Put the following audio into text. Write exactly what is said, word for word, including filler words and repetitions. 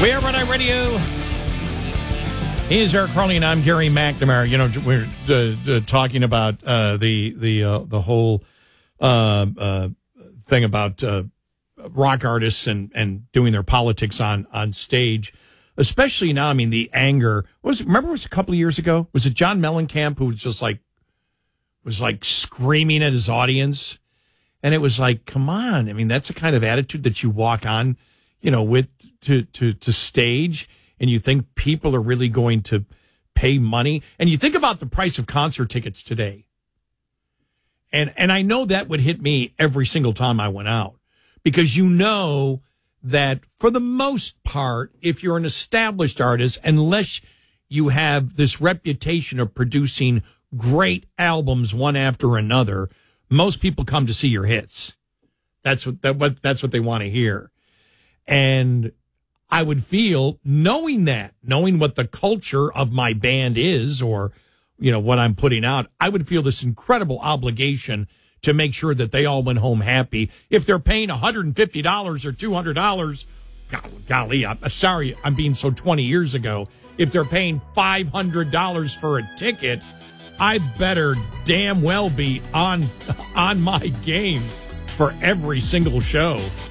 We are Run Radio. He's Eric Carly, and I'm Gary McNamara. You know, we're uh, uh, talking about uh, the the uh, the whole uh, uh, thing about uh, rock artists and, and doing their politics on, on stage, especially now. I mean, the anger was. Remember, it was a couple of years ago. Was it John Mellencamp who was just like was like screaming at his audience, and it was like, come on! I mean, that's the kind of attitude that you walk on, you know, with to to to stage. And you think people are really going to pay money? And you think about the price of concert tickets today. And and I know that would hit me every single time I went out. Because you know that for the most part, if you're an established artist, unless you have this reputation of producing great albums one after another, most people come to see your hits. That's what that what that's what they want to hear. And I would feel, knowing that, knowing what the culture of my band is, or, you know, what I'm putting out, I would feel this incredible obligation to make sure that they all went home happy. If they're paying one hundred fifty dollars or two hundred dollars, golly, I'm sorry, I'm being so twenty years ago. If they're paying five hundred dollars for a ticket, I better damn well be on, on my game for every single show.